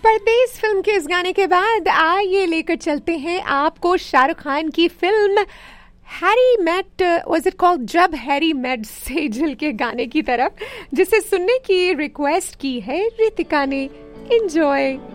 परदेस film के इस गाने के बाद आइए लेकर चलते हैं आपको शाहरुख खान की film Harry met was it called जब हैरी मेट सेजल के गाने की तरफ, जिसे सुनने की रिक्वेस्ट की है रितिका ने। एंजॉय।